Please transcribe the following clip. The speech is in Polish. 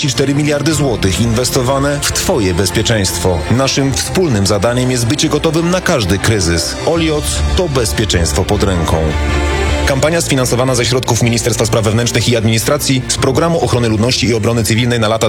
44 miliardy złotych inwestowane w Twoje bezpieczeństwo. Naszym wspólnym zadaniem jest bycie gotowym na każdy kryzys. Olioc to bezpieczeństwo pod ręką. Kampania sfinansowana ze środków Ministerstwa Spraw Wewnętrznych i Administracji z Programu Ochrony Ludności i Obrony Cywilnej na lata